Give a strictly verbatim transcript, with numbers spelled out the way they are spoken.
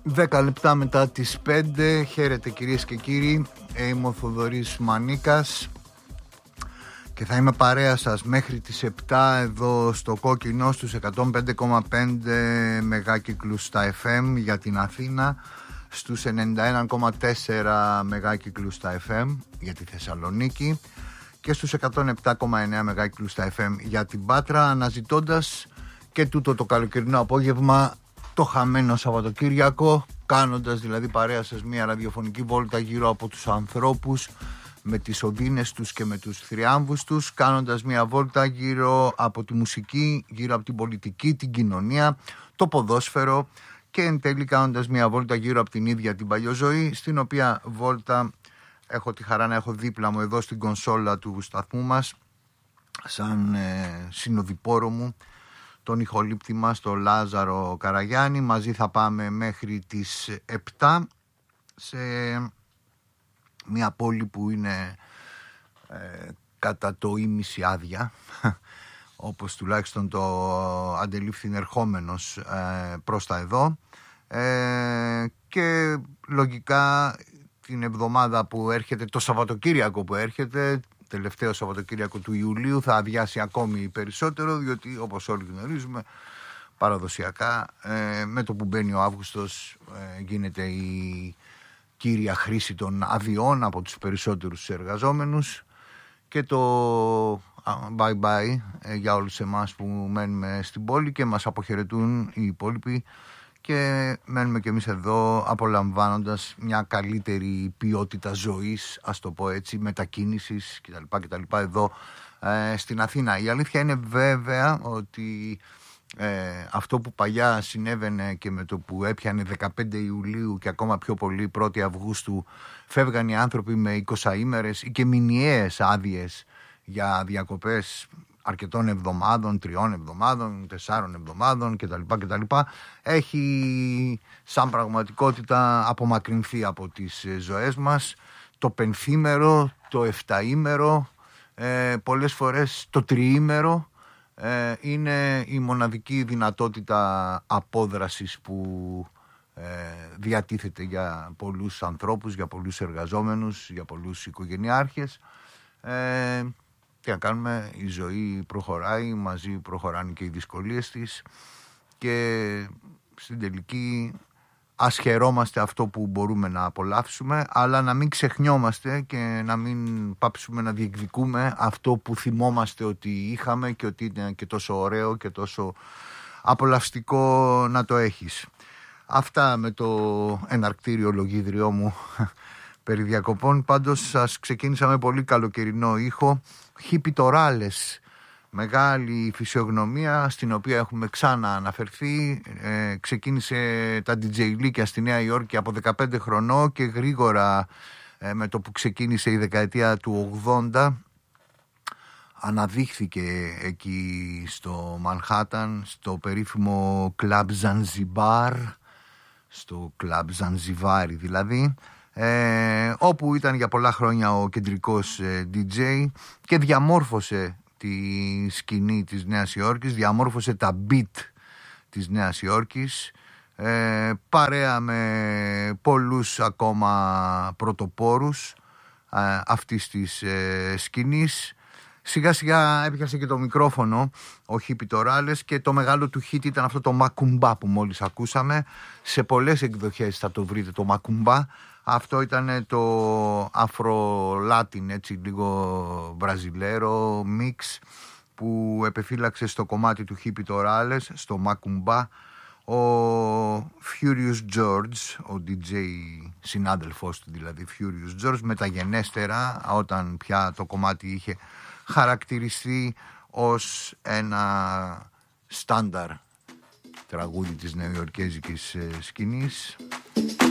Δέκα λεπτά μετά τις πέντε. Χαίρετε κυρίες και κύριοι. Είμαι ο Θοδωρής Μανίκας και θα είμαι παρέα σας μέχρι τις επτά εδώ στο Κόκκινο στους εκατόν πέντε κόμμα πέντε μεγάκυκλους στα εφ εμ για την Αθήνα, στους ενενήντα ένα κόμμα τέσσερα μεγάκυκλους στα εφ εμ για τη Θεσσαλονίκη και στους εκατόν επτά κόμμα εννέα μεγάκυκλους στα εφ εμ για την Πάτρα, αναζητώντας και τούτο το καλοκαιρινό απόγευμα το χαμένο Σαββατοκύριακο, κάνοντας δηλαδή παρέα σας μια ραδιοφωνική βόλτα γύρω από τους ανθρώπους με τις οδύνες τους και με τους θριάμβους τους, κάνοντας μια βόλτα γύρω από τη μουσική, γύρω από την πολιτική, την κοινωνία, το ποδόσφαιρο και εν τέλει κάνοντας μια βόλτα γύρω από την ίδια την παλιοζωή, στην οποία βόλτα έχω τη χαρά να έχω δίπλα μου εδώ στην κονσόλα του σταθμού μας σαν ε, συνοδοιπόρο μου τον ηχολήπτη μας, τον Λάζαρο Καραγιάννη. Μαζί θα πάμε μέχρι τις επτά σε μια πόλη που είναι ε, κατά το ίμιση άδεια, όπως τουλάχιστον το αντελήφθην ερχόμενος ε, προς τα εδώ, ε, και λογικά την εβδομάδα που έρχεται, το Σαββατοκύριακο που έρχεται, τελευταίο Σαββατοκύριακο του Ιουλίου, θα αδειάσει ακόμη περισσότερο, διότι όπως όλοι γνωρίζουμε παραδοσιακά ε, με το που μπαίνει ο Αύγουστος ε, γίνεται η κύρια χρήση των αδειών από τους περισσότερους εργαζόμενους και το bye bye ε, για όλους εμάς που μένουμε στην πόλη και μας αποχαιρετούν οι υπόλοιποι και μένουμε και εμείς εδώ απολαμβάνοντας μια καλύτερη ποιότητα ζωής, ας το πω έτσι, μετακίνησης κτλ. κτλ εδώ ε, στην Αθήνα. Η αλήθεια είναι βέβαια ότι ε, αυτό που παλιά συνέβαινε και με το που έπιανε δεκαπέντε Ιουλίου και ακόμα πιο πολύ πρώτη Αυγούστου φεύγαν οι άνθρωποι με εικοσαήμερες ή και μηνιαίες άδειες για διακοπές αρκετών εβδομάδων, τριών εβδομάδων, τεσσάρων εβδομάδων κτλ. κτλ. Έχει σαν πραγματικότητα απομακρυνθεί από τις ζωές μας το πενθήμερο, το εφταήμερο, ε, πολλές φορές το τριήμερο ε, είναι η μοναδική δυνατότητα απόδρασης που ε, διατίθεται για πολλούς ανθρώπους, για πολλούς εργαζόμενους, για πολλούς οικογενειάρχες. Ε, Τι να κάνουμε, η ζωή προχωράει, μαζί προχωράνε και οι δυσκολίες της και στην τελική ας χαιρόμαστε αυτό που μπορούμε να απολαύσουμε, αλλά να μην ξεχνιόμαστε και να μην πάψουμε να διεκδικούμε αυτό που θυμόμαστε ότι είχαμε και ότι είναι και τόσο ωραίο και τόσο απολαυστικό να το έχεις. Αυτά με το εναρκτήριο λογίδριό μου περί διακοπών. Πάντως σας ξεκίνησα με πολύ καλοκαιρινό ήχο, Χιπιτοράλες, μεγάλη φυσιογνωμία στην οποία έχουμε ξανά αναφερθεί. Ε, ξεκίνησε τα ντι τζέι λίκια στη Νέα Υόρκη από δεκαπέντε χρονών και γρήγορα ε, με το που ξεκίνησε η δεκαετία του ογδόντα αναδείχθηκε εκεί στο Μανχάταν, στο περίφημο κλαμπ Ζανζιμπάρ, στο κλαμπ Ζανζιβάρι δηλαδή, Ε, όπου ήταν για πολλά χρόνια ο κεντρικός ε, ντι τζέι και διαμόρφωσε τη σκηνή της Νέας Υόρκης, διαμόρφωσε τα beat της Νέας Υόρκης ε, παρέα με πολλούς ακόμα πρωτοπόρους ε, αυτής της ε, σκηνής. Σιγά σιγά έπιασε και το μικρόφωνο ο Χιπιτοράλες και το μεγάλο του hit ήταν αυτό το Μακουμπά που μόλις ακούσαμε. Σε πολλές εκδοχές θα το βρείτε το Μακουμπά. Αυτό ήταν το αφρο-λάτιν, έτσι λίγο βραζιλέρο μίξ που επεφύλαξε στο κομμάτι του Χιπιτοράλες, στο Μακουμπά, ο Furious George, ο ντι τζέι συνάδελφός του δηλαδή, Furious George, μεταγενέστερα όταν πια το κομμάτι είχε χαρακτηριστεί ως ένα στάνταρ τραγούδι της νεοϊορκέζικης σκηνής.